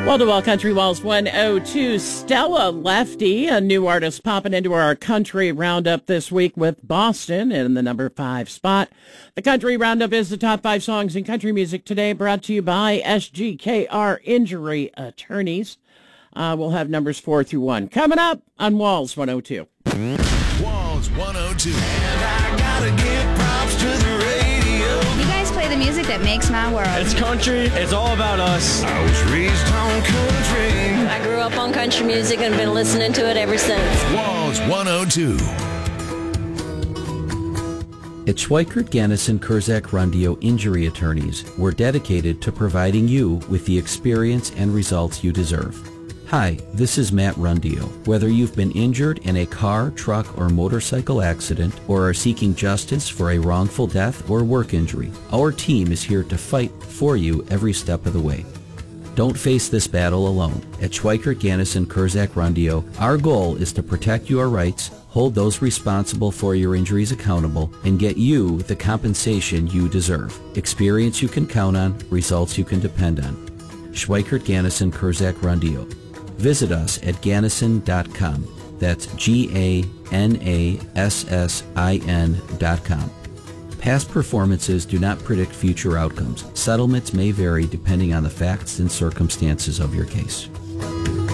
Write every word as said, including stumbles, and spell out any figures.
Well, to Well Country Walls one oh two, Stella Lefty, a new artist popping into our country roundup this week with Boston in the number five spot. The country roundup is the top five songs in country music today, brought to you by S G K R Injury Attorneys. Uh, we'll have numbers four through one coming up on Walls one oh two. Walls one oh two. And I gotta give props to the radio. You guys play the music that makes my world. It's country. It's all about us. I was raised on country. I grew up on country music and been listening to it ever since. Walls one oh two. At Schweikert, Gannison, Kurzak, Rundio Injury Attorneys, we're dedicated to providing you with the experience and results you deserve. Hi, this is Matt Rundio. Whether you've been injured in a car, truck, or motorcycle accident, or are seeking justice for a wrongful death or work injury, our team is here to fight for you every step of the way. Don't face this battle alone. At Schweikert, Gannison, Kurzak, Rundio, our goal is to protect your rights, hold those responsible for your injuries accountable, and get you the compensation you deserve. Experience you can count on, results you can depend on. Schweikert, Gannison, Kurzak, Rundio. Visit us at gannison dot com. That's G A N A S S I N dot com. Past performances do not predict future outcomes. Settlements may vary depending on the facts and circumstances of your case.